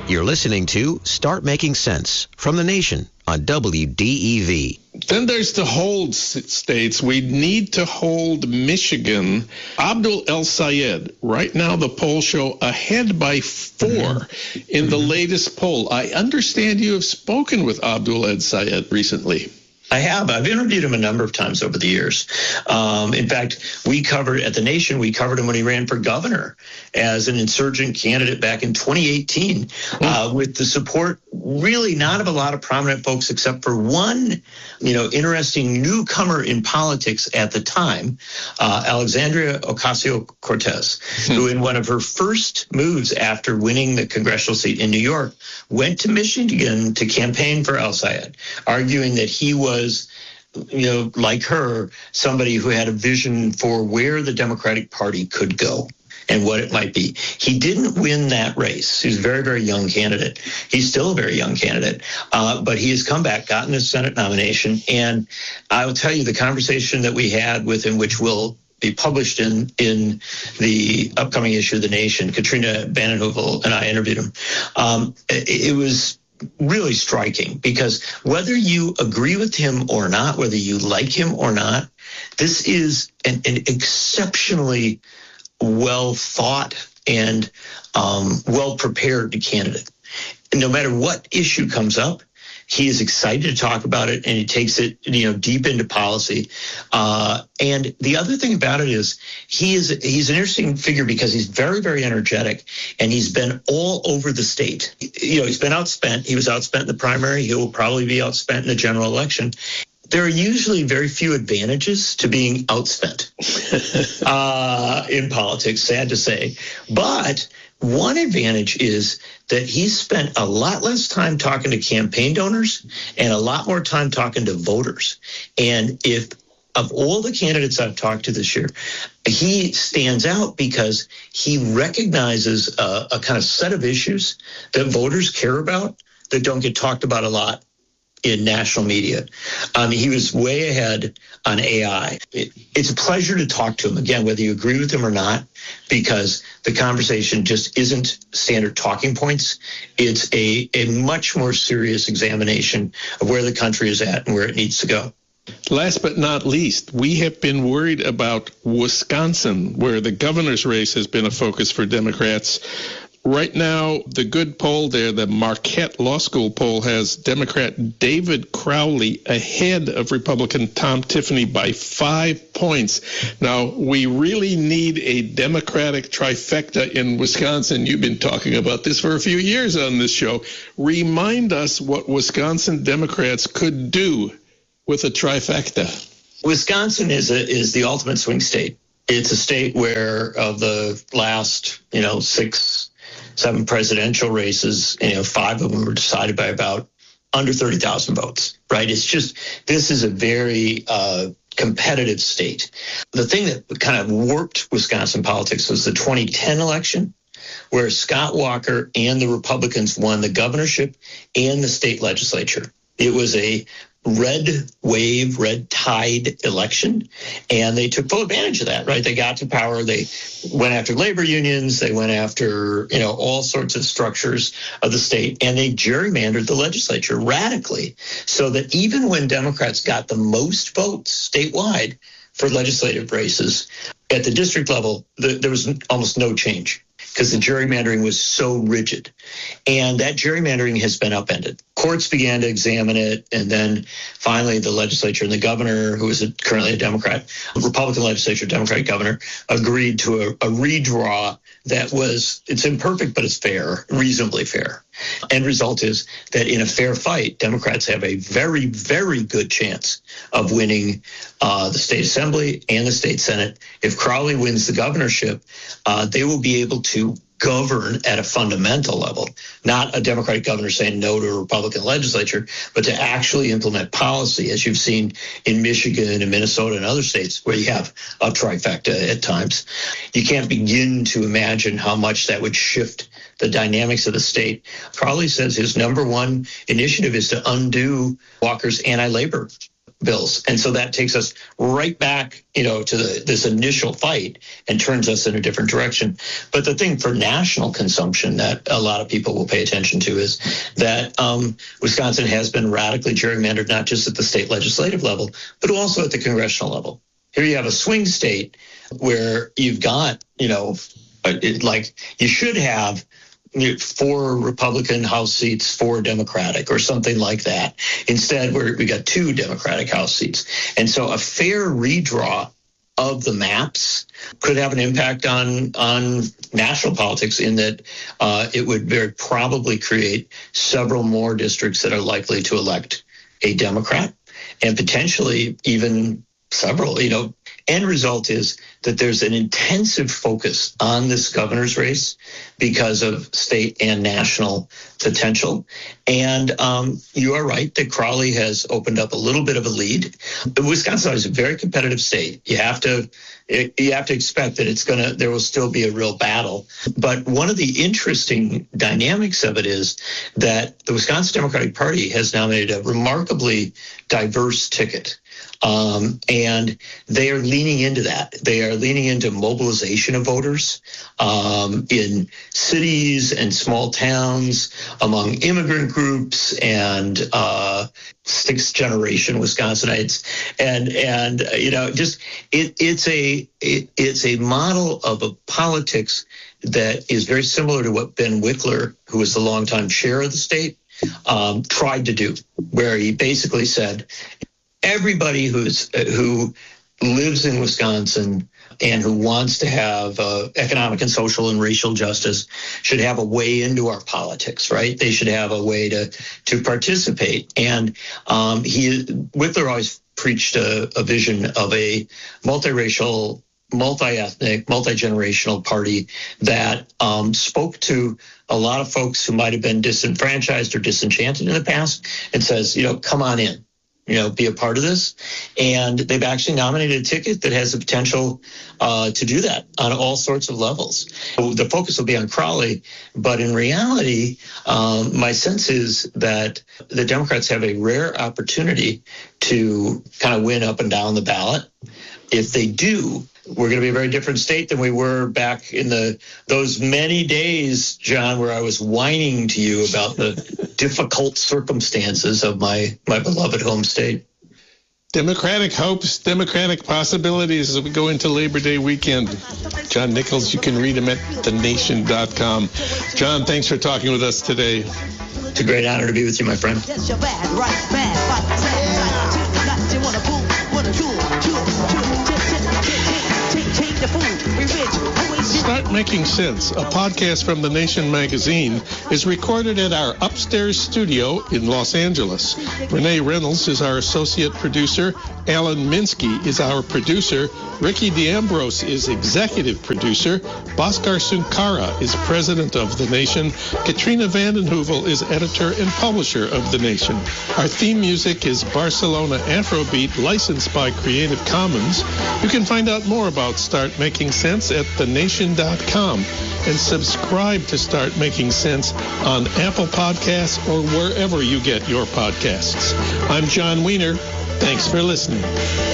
You're listening to Start Making Sense from The Nation on WDEV. Then there's the hold states. We need to hold Michigan. Abdul El-Sayed, right now the polls show ahead by 4 in the latest poll. I understand you have spoken with Abdul El-Sayed recently. I have. I've interviewed him a number of times over the years. In fact, we covered at The Nation, we covered him when he ran for governor as an insurgent candidate back in 2018 with the support really not of a lot of prominent folks except for one, interesting newcomer in politics at the time, Alexandria Ocasio-Cortez, who in one of her first moves after winning the congressional seat in New York went to Michigan to campaign for El-Sayed, arguing that he was, like her, somebody who had a vision for where the Democratic Party could go and what it might be. He didn't win that race. He's a very, very young candidate. He's still a very young candidate, but he has come back, gotten his Senate nomination. And I will tell you the conversation that we had with him, which will be published in the upcoming issue of The Nation. Katrina Vanden Heuvel and I interviewed him. It was really striking because whether you agree with him or not, whether you like him or not, this is an exceptionally well thought and well prepared candidate. And no matter what issue comes up, he is excited to talk about it, and he takes it, deep into policy. And the other thing about it is he's an interesting figure because he's very, very energetic, and he's been all over the state. He's been outspent. He was outspent in the primary. He will probably be outspent in the general election. There are usually very few advantages to being outspent in politics, sad to say. But one advantage is that he's spent a lot less time talking to campaign donors and a lot more time talking to voters. And if of all the candidates I've talked to this year, he stands out because he recognizes a kind of set of issues that voters care about that don't get talked about a lot in national media. He was way ahead on AI. It's a pleasure to talk to him, again, whether you agree with him or not, because the conversation just isn't standard talking points. It's a much more serious examination of where the country is at and where it needs to go. Last but not least, we have been worried about Wisconsin, where the governor's race has been a focus for Democrats. Right now, the good poll there, the Marquette Law School poll, has Democrat David Crowley ahead of Republican Tom Tiffany by 5 points. Now, we really need a Democratic trifecta in Wisconsin. You've been talking about this for a few years on this show. Remind us what Wisconsin Democrats could do with a trifecta. Wisconsin is the ultimate swing state. It's a state where of the last, 6-7 presidential races, 5 of them were decided by about under 30,000 votes, right? It's just, this is a very competitive state. The thing that kind of warped Wisconsin politics was the 2010 election, where Scott Walker and the Republicans won the governorship and the state legislature. It was a red wave, red tide election, and they took full advantage of that, right? They got to power. They went after labor unions. They went after, all sorts of structures of the state, and they gerrymandered the legislature radically so that even when Democrats got the most votes statewide for legislative races, at the district level, there was almost no change because the gerrymandering was so rigid. And that gerrymandering has been upended. Courts began to examine it, and then finally the legislature and the governor, who is currently a Democrat, Republican legislature, Democratic governor, agreed to a redraw that was, it's imperfect, but it's fair, reasonably fair. End result is that in a fair fight, Democrats have a very, very good chance of winning the state assembly and the state senate. If Crowley wins the governorship, they will be able to govern at a fundamental level, not a Democratic governor saying no to a Republican legislature, but to actually implement policy, as you've seen in Michigan and Minnesota and other states where you have a trifecta at times. You can't begin to imagine how much that would shift the dynamics of the state. Crowley says his number one initiative is to undo Walker's anti-labor bills. And so that takes us right back, to this initial fight and turns us in a different direction. But the thing for national consumption that a lot of people will pay attention to is that Wisconsin has been radically gerrymandered, not just at the state legislative level, but also at the congressional level. Here you have a swing state where you've got, you should have 4 Republican House seats, 4 Democratic, or something like that. Instead, we got 2 Democratic House seats. And so a fair redraw of the maps could have an impact on national politics in that it would very probably create several more districts that are likely to elect a Democrat, and potentially even several. End result is that there's an intensive focus on this governor's race because of state and national potential. And you are right that Crowley has opened up a little bit of a lead. Wisconsin is a very competitive state. You have to expect that there will still be a real battle. But one of the interesting dynamics of it is that the Wisconsin Democratic Party has nominated a remarkably diverse ticket. And they are leaning into that. They are leaning into mobilization of voters in cities and small towns, among immigrant groups and sixth generation Wisconsinites, and it's a model of a politics that is very similar to what Ben Wickler, who was the longtime chair of the state, tried to do, where he basically said, everybody who lives in Wisconsin and who wants to have economic and social and racial justice should have a way into our politics, right? They should have a way to participate. And Wickler always preached a vision of a multiracial, multi-ethnic, multi-generational party that spoke to a lot of folks who might have been disenfranchised or disenchanted in the past and says, come on in. Be a part of this. And they've actually nominated a ticket that has the potential to do that on all sorts of levels. So the focus will be on Crowley, but in reality, my sense is that the Democrats have a rare opportunity to kind of win up and down the ballot. If they do, we're going to be a very different state than we were back in those many days, John, where I was whining to you about the difficult circumstances of my beloved home state. Democratic hopes, democratic possibilities as we go into Labor Day weekend. John Nichols, you can read him at thenation.com. John, thanks for talking with us today. It's a great honor to be with you, my friend. Start Making Sense, a podcast from The Nation magazine, is recorded at our upstairs studio in Los Angeles. Renee Reynolds is our associate producer. Alan Minsky is our producer. Ricky D'Ambrose is executive producer. Bhaskar Sunkara is president of The Nation. Katrina vanden Heuvel is editor and publisher of The Nation. Our theme music is Barcelona Afrobeat, licensed by Creative Commons. You can find out more about Start Making Sense at thenation.com and subscribe to Start Making Sense on Apple Podcasts or wherever you get your podcasts. I'm John Wiener. Thanks for listening.